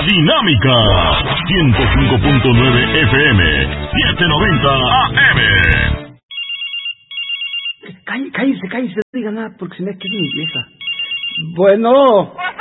Dinámica 105.9 FM 790 AM. Cállese, no diga nada porque se me queda mi vieja. Bueno.